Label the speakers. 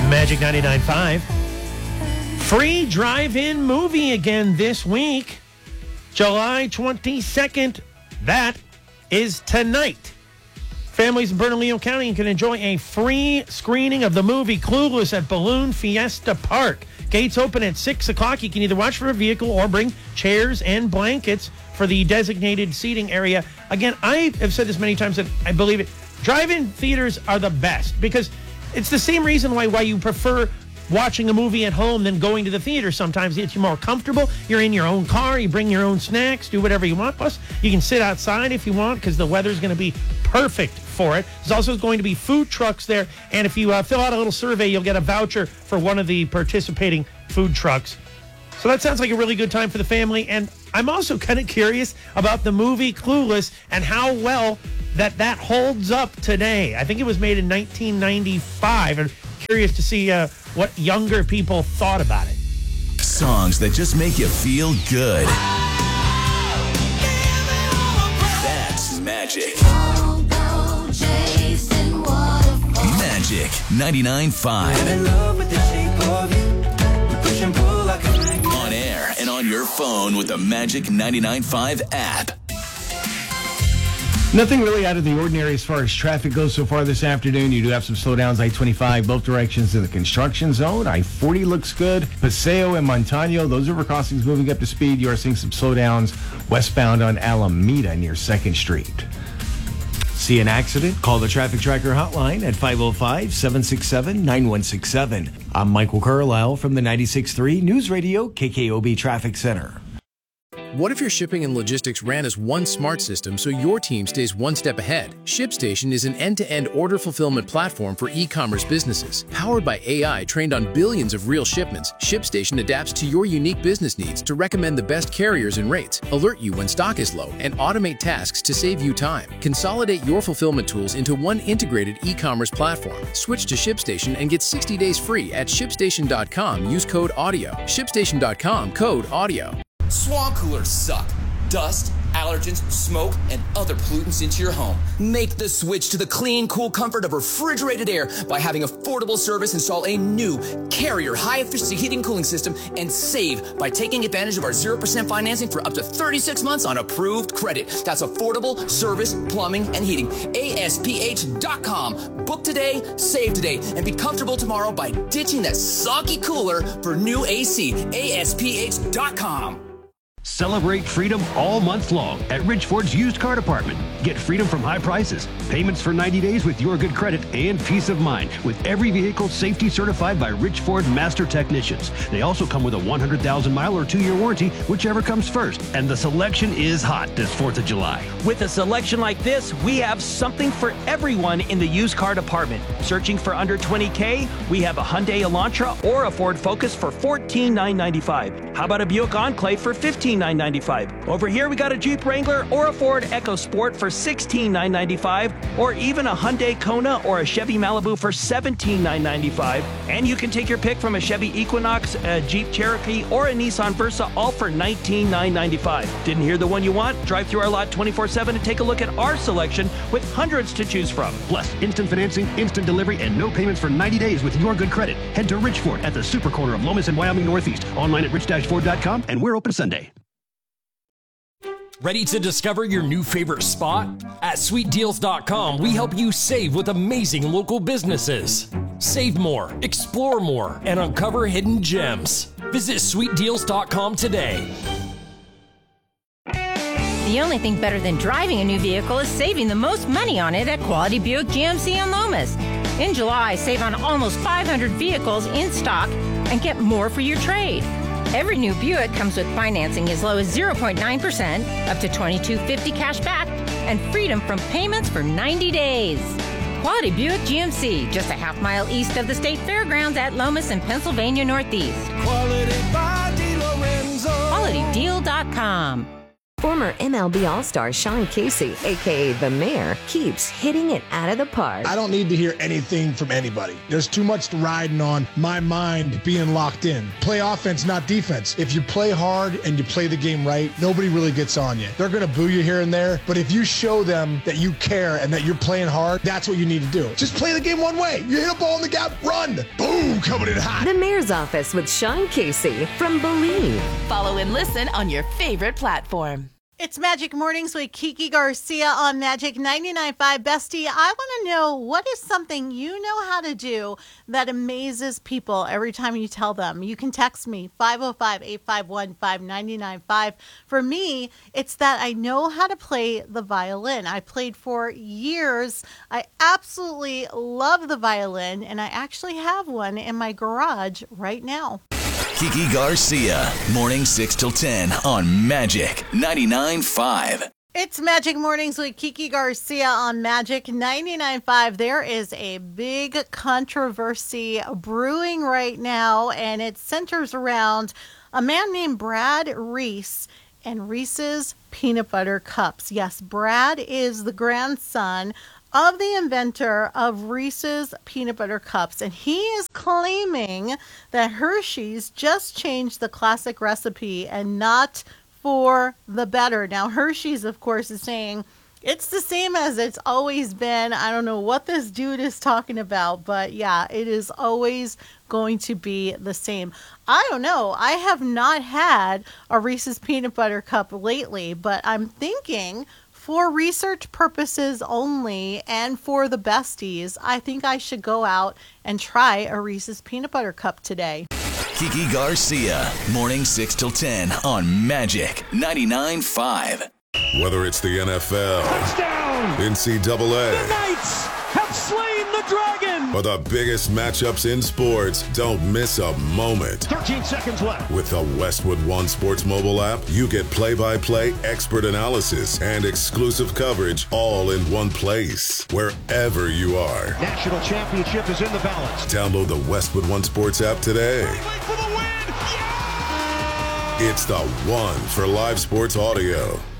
Speaker 1: Magic 99.5. Free drive-in movie again this week. July 22nd. That is tonight. Families in Bernalillo County can enjoy a free screening of the movie Clueless at Balloon Fiesta Park. Gates open at 6 o'clock. You can either watch from a vehicle or bring chairs and blankets for the designated seating area. Again, I have said this many times that I believe it. Drive-in theaters are the best because it's the same reason why you prefer watching a movie at home than going to the theater. Sometimes it's more comfortable. You're in your own car. You bring your own snacks. Do whatever you want. Plus, you can sit outside if you want because the weather's going to be perfect for it. There's also going to be food trucks there. And if you fill out a little survey, you'll get a voucher for one of the participating food trucks. So that sounds like a really good time for the family. And I'm also kind of curious about the movie Clueless and how well that holds up today. I think it was made in 1995. I'm curious to see what younger people thought about it.
Speaker 2: Songs that just make you feel good. That's Magic. Magic 99.5. On air and on your phone with the Magic 99.5 app.
Speaker 3: Nothing really out of the ordinary as far as traffic goes so far this afternoon. You do have some slowdowns. I-25, both directions to the construction zone. I-40 looks good. Paseo and Montano, those river crossings moving up to speed. You are seeing some slowdowns westbound on Alameda near 2nd Street. See an accident? Call the Traffic Tracker hotline at 505-767-9167. I'm Michael Carlisle from the 96.3 News Radio KKOB Traffic Center.
Speaker 4: What if your shipping and logistics ran as one smart system so your team stays one step ahead? ShipStation is an end-to-end order fulfillment platform for e-commerce businesses. Powered by AI trained on billions of real shipments, ShipStation adapts to your unique business needs to recommend the best carriers and rates, alert you when stock is low, and automate tasks to save you time. Consolidate your fulfillment tools into one integrated e-commerce platform. Switch to ShipStation and get 60 days free at ShipStation.com. Use code AUDIO. ShipStation.com, code AUDIO.
Speaker 5: Swamp coolers suck. Dust, allergens, smoke, and other pollutants into your home. Make the switch to the clean, cool comfort of refrigerated air by having affordable service install a new Carrier high-efficiency heating and cooling system and save by taking advantage of our 0% financing for up to 36 months on approved credit. That's affordable service, plumbing, and heating. ASPH.com. Book today, save today, and be comfortable tomorrow by ditching that soggy cooler for new AC. ASPH.com.
Speaker 6: Celebrate freedom all month long at Ridgeford's used car department. Get freedom from high prices, payments for 90 days with your good credit, and peace of mind with every vehicle safety certified by Ridgeford Master Technicians. They also come with a 100,000-mile or 2-year warranty, whichever comes first. And the selection is hot this 4th of July.
Speaker 7: With a selection like this, we have something for everyone in the used car department. Searching for under $20K? We have a Hyundai Elantra or a Ford Focus for $14,995. How about a Buick Enclave for $15,995? Over here, we got a Jeep Wrangler or a Ford EcoSport for $16,995, or even a Hyundai Kona or a Chevy Malibu for $17,995. And you can take your pick from a Chevy Equinox, a Jeep Cherokee, or a Nissan Versa, all for $19,995. Didn't hear the one you want? Drive through our lot 24/7 and take a look at our selection with hundreds to choose from.
Speaker 6: Plus, instant financing, instant delivery, and no payments for 90 days with your good credit. Head to Ridgeford at the super corner of Lomas and Wyoming Northeast. Online at rich-ford.com, and we're open Sunday.
Speaker 8: Ready to discover your new favorite spot? At sweetdeals.com, we help you save with amazing local businesses. Save more, explore more, and uncover hidden gems. Visit sweetdeals.com today.
Speaker 9: The only thing better than driving a new vehicle is saving the most money on it at Quality Buick GMC in Lomas. In July, save on almost 500 vehicles in stock and get more for your trade. Every new Buick comes with financing as low as 0.9%, up to $2,250 cash back, and freedom from payments for 90 days. Quality Buick GMC, just a half-mile east of the State Fairgrounds at Lomas in Pennsylvania Northeast.
Speaker 10: Quality by DeLorenzo.
Speaker 9: QualityDeal.com.
Speaker 10: Former MLB All-Star Sean Casey, a.k.a. The Mayor, keeps hitting it out of the park.
Speaker 11: I don't need to hear anything from anybody. There's too much riding on my mind being locked in. Play offense, not defense. If you play hard and you play the game right, nobody really gets on you. They're going to boo you here and there, but if you show them that you care and that you're playing hard, that's what you need to do. Just play the game one way. You hit a ball in the gap, run. Boom, coming in hot.
Speaker 10: The Mayor's Office with Sean Casey from Believe.
Speaker 12: Follow and listen on your favorite platform.
Speaker 13: It's Magic Mornings with Kiki Garcia on Magic 99.5. Bestie, I want to know, what is something you know how to do that amazes people every time you tell them? You can text me, 505-851-5995. For me, it's that I know how to play the violin. I played for years. I absolutely love the violin, and I actually have one in my garage right now.
Speaker 2: Kiki Garcia, morning 6 till 10 on Magic 99.5.
Speaker 13: It's Magic Mornings with Kiki Garcia on Magic 99.5. There is a big controversy brewing right now, and it centers around a man named Brad Reese and Reese's Peanut Butter Cups. Yes, Brad is the grandson of the inventor of Reese's Peanut Butter Cups, and he is claiming that Hershey's just changed the classic recipe and not for the better. Now, Hershey's, of course, is saying it's the same as it's always been. I don't know what this dude is talking about, but yeah, it is always going to be the same. I don't know. I have not had a Reese's Peanut Butter Cup lately, but I'm thinking, for research purposes only and for the besties, I think I should go out and try a Reese's Peanut Butter Cup today.
Speaker 2: Kiki Garcia, morning 6 till 10 on Magic 99.5.
Speaker 14: Whether it's the NFL,
Speaker 6: touchdown,
Speaker 14: NCAA,
Speaker 6: the Knights have slain the dragon,
Speaker 14: or the biggest matchups in sports, don't miss a moment.
Speaker 6: 13 seconds left.
Speaker 14: With the Westwood One Sports mobile app, you get play-by-play expert analysis and exclusive coverage all in one place, wherever you are.
Speaker 6: National championship is in the balance.
Speaker 14: Download the Westwood One Sports app today.
Speaker 6: For the win. Yeah!
Speaker 14: It's the one for live sports audio.